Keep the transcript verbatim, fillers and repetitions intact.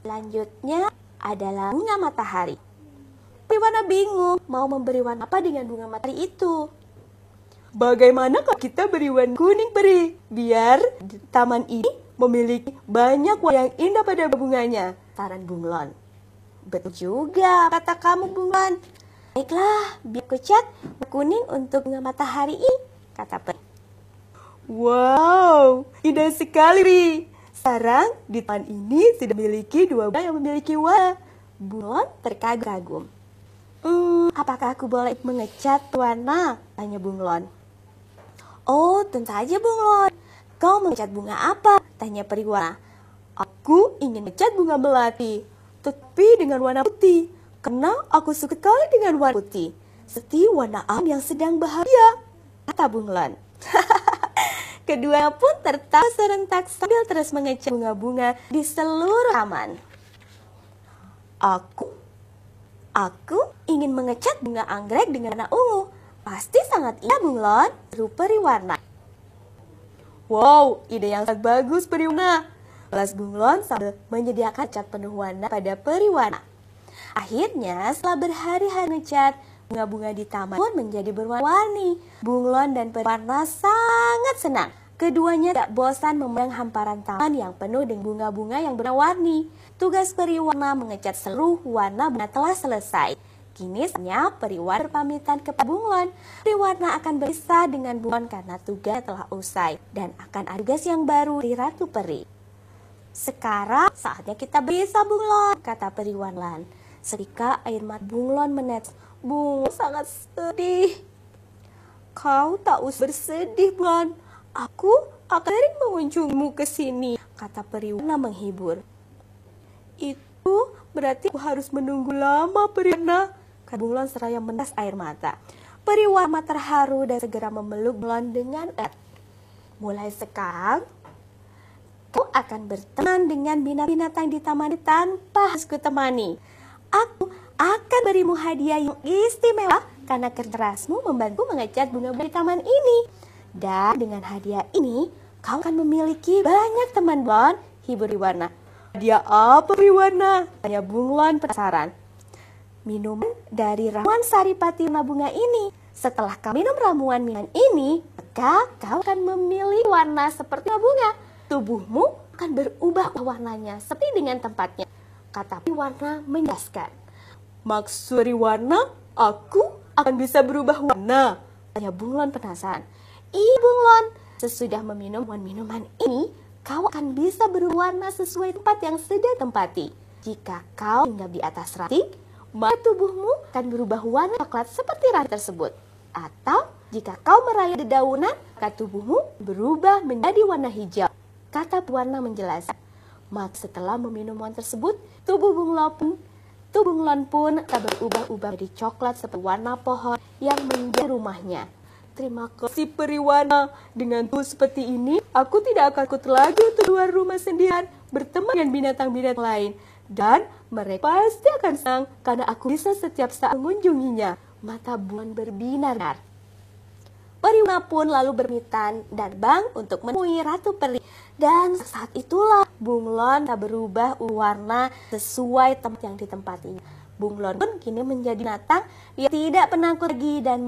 Selanjutnya adalah bunga matahari. Periwarna bingung mau memberi warna apa dengan bunga matahari itu. Bagaimana kalau kita beri warna kuning peri? Biar taman ini memiliki banyak warna yang indah pada bunganya, saran Bunglon. Betul juga kata kamu, Bunglon. Baiklah, biar aku cat kuning untuk bunga matahari ini, kata peri. Wow, indah sekali, Ri. Sekarang di taman ini sudah memiliki dua bunga yang memiliki warna. Bunglon terkagum-kagum. Hmm, apakah aku boleh mengecat warna? Tanya Bunglon. Oh, tentu saja, Bunglon. Kau mengecat bunga apa? Tanya periwarna. Aku ingin mengecat bunga melati, tetapi dengan warna putih. Karena aku suka sekali dengan warna putih. Seperti warna alam yang sedang bahagia, kata Bunglon. Kedua pun tertawa serentak sambil terus mengecat bunga-bunga di seluruh taman. Aku, aku ingin mengecat bunga anggrek dengan warna ungu. Pasti sangat indah, Bunglon, seru periwarna. Wow, ide yang sangat bagus, periwarna. Balas Bunglon sambil menyediakan cat penuh warna pada periwarna. Akhirnya, setelah berhari-hari mengecat, bunga-bunga di taman pun menjadi berwarna-warni. Bunglon dan periwarna sangat senang. Keduanya tidak bosan memandang hamparan taman yang penuh dengan bunga-bunga yang berwarna-warni. Tugas periwarna mengecat seluruh warna bunga telah selesai. Kini saatnya periwarna berpamitan kepada Bunglon. Periwarna akan berpisah dengan Bunglon karena tugas telah usai dan akan ada tugas yang baru di Ratu Peri. Sekarang saatnya kita berpisah, Bunglon, kata periwarna. Seketika air mata Bunglon menetes. Bunglon sangat sedih. Kau tak usah bersedih, Bunglon. Aku akan sering mengunjungimu ke sini, kata periwarna menghibur. Itu berarti aku harus menunggu lama, periwarna. Bunglon seraya menetes air mata. Periwarna terharu dan segera memeluk Bunglon dengan erat. Mulai sekarang, kau akan berteman dengan binatang-binatang di taman ini tanpa harus kutemani. Aku akan berimu hadiah yang istimewa karena kerasmu membantu mengecat bunga-bunga di taman ini. Dan dengan hadiah ini, kau akan memiliki banyak teman, Bunglon, hibur periwarna. Hadiah apa, periwarna? Tanya Bunglon penasaran. Minuman dari ramuan saripati warna bunga ini. Setelah kau minum ramuan minuman ini, maka kau akan memilih warna seperti bunga. Tubuhmu akan berubah warnanya seperti dengan tempatnya, kata periwarna menjelaskan. Maksud periwarna, aku akan bisa berubah warna? Tanya Bunglon penasaran. Iya, Bunglon, sesudah meminum minuman ini, kau akan bisa berubah warna sesuai tempat yang sedang tempati. Jika kau tinggal di atas ranting, maka tubuhmu akan berubah warna coklat seperti ranting tersebut. Atau jika kau merayap di daunan, maka tubuhmu berubah menjadi warna hijau, kata periwarna menjelaskan. Maka setelah meminum minuman tersebut, tubuh Bunglon pun, tubuh Bunglon pun akan berubah-ubah menjadi coklat seperti warna pohon yang menjadi rumahnya. Terima kasih, periwarna. Dengan tubuh seperti ini, aku tidak akan takut lagi untuk keluar rumah sendirian berteman dengan binatang-binatang lain. Dan mereka pasti akan senang karena aku bisa setiap saat mengunjunginya. Mata Bunglon berbinar. Periwarna pun lalu berpamitan dan terbang untuk menemui Ratu Peri. Dan saat itulah Bunglon tak berubah warna sesuai tempat yang ditempatinya. Bunglon pun kini menjadi binatang yang tidak penakut lagi dan